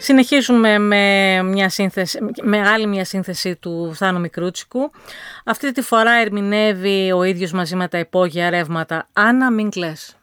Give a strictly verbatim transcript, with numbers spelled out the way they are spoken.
Συνεχίζουμε με, μια σύνθεση, με άλλη μια σύνθεση του Θάνο Μικρούτσικου. Αυτή τη φορά ερμηνεύει ο ίδιος μαζί με τα υπόγεια ρεύματα «Άννα μην κλαις».